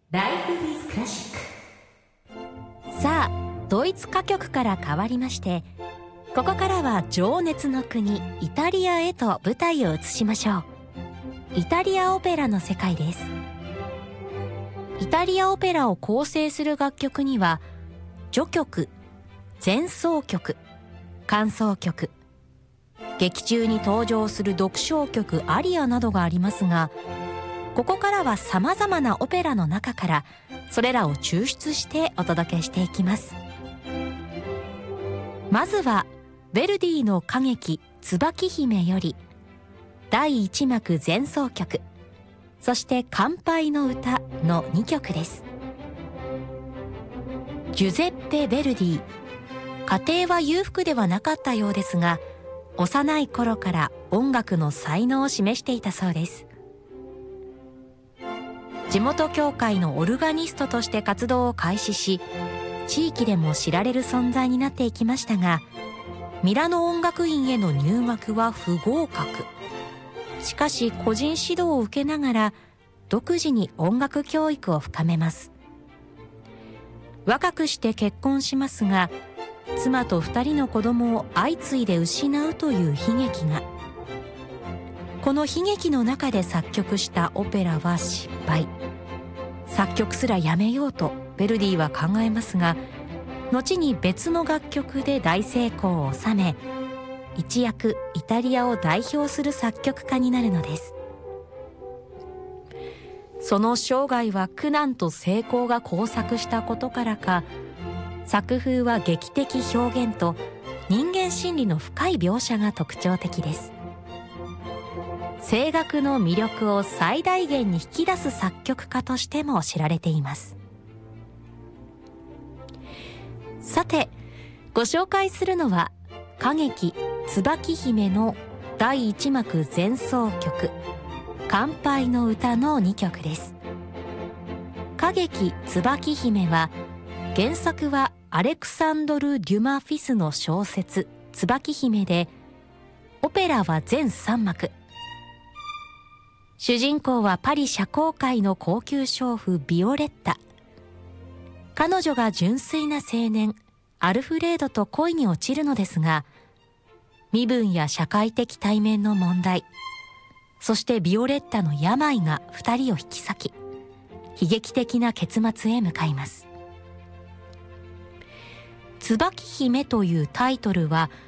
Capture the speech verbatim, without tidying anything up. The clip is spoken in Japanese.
ライフイズクラシック。 さあ、ドイツ歌曲から変わりまして、ここからは情熱の国イタリアへと舞台を移しましょう。イタリアオペラの世界です。イタリアオペラを構成する楽曲には、序曲、前奏曲、間奏曲、劇中に登場する独唱曲アリアなどがありますが、ここからは様々なオペラの中からそれらを抽出してお届けしていきます。まずはヴェルディの歌劇椿姫よりだいいち幕前奏曲、そして乾杯の歌のにきょくです。ジュゼッペ・ヴェルディ、家庭は裕福ではなかったようですが、幼い頃から音楽の才能を示していたそうです。地元教会のオルガニストとして活動を開始し、地域でも知られる存在になっていきましたが、ミラノ音楽院への入学は不合格。しかし個人指導を受けながら独自に音楽教育を深めます。若くして結婚しますが、妻と二人の子供を相次いで失うという悲劇が。この悲劇の中で作曲したオペラは失敗。作曲すらやめようとヴェルディは考えますが、後に別の楽曲で大成功を収め、一躍イタリアを代表する作曲家になるのです。その生涯は苦難と成功が交錯したことからか、作風は劇的表現と人間心理の深い描写が特徴的です。声楽の魅力を最大限に引き出す作曲家としても知られています。さて、ご紹介するのは歌劇椿姫のだいいち幕前奏曲乾杯の歌のにきょくです。歌劇椿姫は、原作はアレクサンドル・デュマフィスの小説椿姫で、オペラは全さん幕。主人公はパリ社交界の高級娼婦ビオレッタ。彼女が純粋な青年アルフレードと恋に落ちるのですが、身分や社会的対面の問題、そしてビオレッタの病が二人を引き裂き、悲劇的な結末へ向かいます。椿姫というタイトルは